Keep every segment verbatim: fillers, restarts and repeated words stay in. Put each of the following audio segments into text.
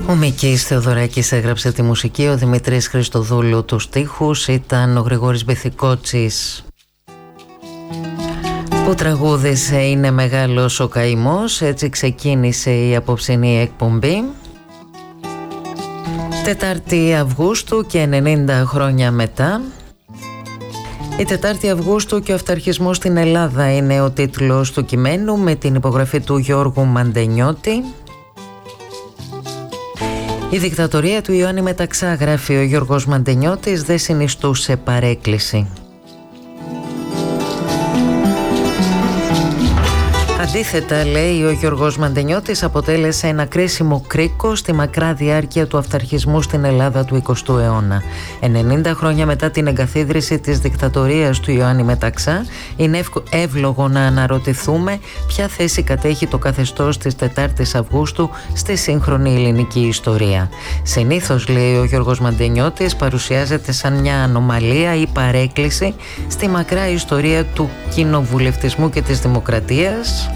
Ο Μίκης Θεοδωράκης έγραψε τη μουσική, ο Δημήτρης Χριστοδούλου τους στίχους, ήταν ο Γρηγόρης Μπιθικότσης που τραγούδισε «Είναι μεγάλος ο καημός». Έτσι ξεκίνησε η απόψινή εκπομπή. Τετάρτη Αυγούστου και ενενήντα χρόνια μετά. Η Τετάρτη Αυγούστου και ο αυταρχισμός στην Ελλάδα είναι ο τίτλος του κειμένου, με την υπογραφή του Γιώργου Μαντενιώτη. Η δικτατορία του Ιωάννη Μεταξά, γράφει ο Γιώργος Μαντενιώτης, δεν συνιστούσε παρέκκληση. Αντίθετα, λέει ο Γιώργος Μαντενιώτης, αποτέλεσε ένα κρίσιμο κρίκο στη μακρά διάρκεια του αυταρχισμού στην Ελλάδα του εικοστού αιώνα. ενενήντα χρόνια μετά την εγκαθίδρυση της δικτατορίας του Ιωάννη Μεταξά, είναι εύλογο να αναρωτηθούμε ποια θέση κατέχει το καθεστώς της Τετάρτης Αυγούστου στη σύγχρονη ελληνική ιστορία. Συνήθως, λέει ο Γιώργος Μαντενιώτης, παρουσιάζεται σαν μια ανομαλία ή παρέκκληση στη μακρά ιστορία του κοινοβουλευτισμού και της δημοκρατίας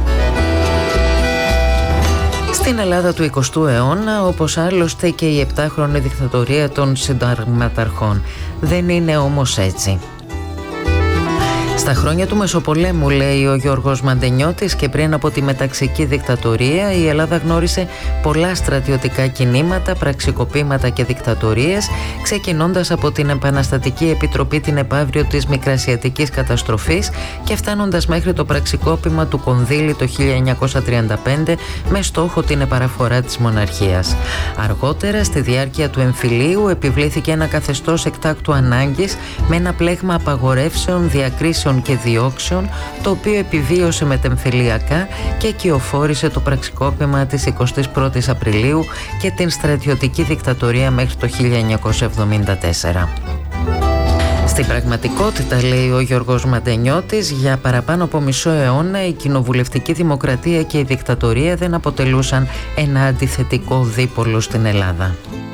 στην Ελλάδα του εικοστού αιώνα, όπως άλλωστε και η επτάχρονη δικτατορία των συνταγματαρχών. Δεν είναι όμως έτσι. Στα χρόνια του Μεσοπολέμου, λέει ο Γιώργος Μαντενιώτης, και πριν από τη μεταξική δικτατορία, η Ελλάδα γνώρισε πολλά στρατιωτικά κινήματα, πραξικοπήματα και δικτατορίες, ξεκινώντας από την Επαναστατική Επιτροπή την επαύριο της Μικρασιατικής Καταστροφής και φτάνοντας μέχρι το πραξικόπημα του Κονδύλη το χίλια εννιακόσια τριάντα πέντε με στόχο την επαναφορά της μοναρχίας. Αργότερα, στη διάρκεια του εμφυλίου, επιβλήθηκε ένα καθεστώς εκτάκτου ανάγκης με ένα πλέγμα απαγορεύσεων, διακρίσεων και διώξεων, το οποίο επιβίωσε μετεμφυλιακά και οικειοφόρησε το πραξικόπημα της εικοστής πρώτης Απριλίου και την στρατιωτική δικτατορία μέχρι το χίλια εννιακόσια εβδομήντα τέσσερα. Στην πραγματικότητα, λέει ο Γιώργος Μαντενιώτης, για παραπάνω από μισό αιώνα η κοινοβουλευτική δημοκρατία και η δικτατορία δεν αποτελούσαν ένα αντιθετικό δίπολο στην Ελλάδα.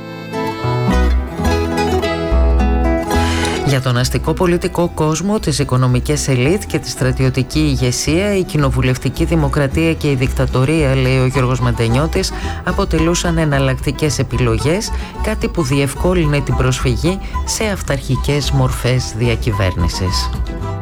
Για τον αστικό πολιτικό κόσμο, τις οικονομικές ελίτ και τη στρατιωτική ηγεσία, η κοινοβουλευτική δημοκρατία και η δικτατορία, λέει ο Γιώργος Μαντενιώτης, αποτελούσαν εναλλακτικές επιλογές, κάτι που διευκόλυνε την προσφυγή σε αυταρχικές μορφές διακυβέρνησης.